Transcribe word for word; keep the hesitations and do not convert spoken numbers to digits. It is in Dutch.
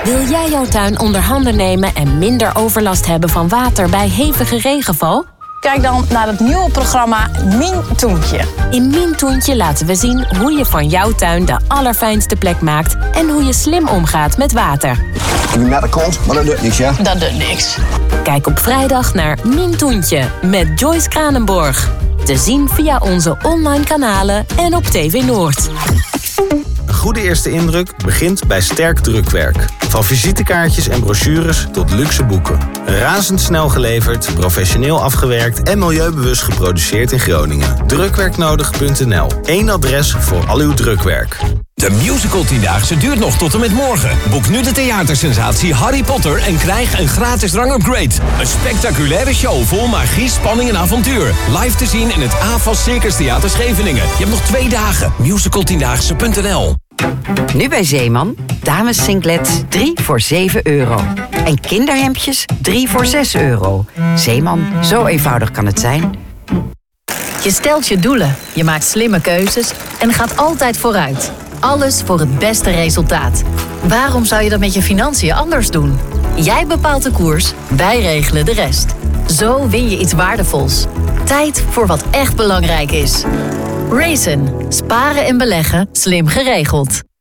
Wil jij jouw tuin onder handen nemen en minder overlast hebben van water bij hevige regenval? Kijk dan naar het nieuwe programma Mien Toentje. In Mien Toentje laten we zien hoe je van jouw tuin de allerfijnste plek maakt en hoe je slim omgaat met water. Ik ben naar de kont, maar dat doet niks, ja? Dat doet niks. Kijk op vrijdag naar Mien Toentje met Joyce Kranenborg. Te zien via onze online kanalen en op T V Noord. Een goede eerste indruk begint bij sterk drukwerk. Van visitekaartjes en brochures tot luxe boeken. Razendsnel geleverd, professioneel afgewerkt en milieubewust geproduceerd in Groningen. drukwerknodig punt n l. Eén adres voor al uw drukwerk. De musical Tiendaagse duurt nog tot en met morgen. Boek nu de theatersensatie Harry Potter en krijg een gratis rangupgrade. Een spectaculaire show vol magie, spanning en avontuur. Live te zien in het A F A S Circus Theater Scheveningen. Je hebt nog twee dagen. musical tiendaagse punt n l. Nu bij Zeeman, dames singlets drie voor zeven euro. En kinderhemdjes drie voor zes euro. Zeeman, zo eenvoudig kan het zijn. Je stelt je doelen, je maakt slimme keuzes en gaat altijd vooruit. Alles voor het beste resultaat. Waarom zou je dat met je financiën anders doen? Jij bepaalt de koers, wij regelen de rest. Zo win je iets waardevols. Tijd voor wat echt belangrijk is. Raisin. Sparen en beleggen slim geregeld.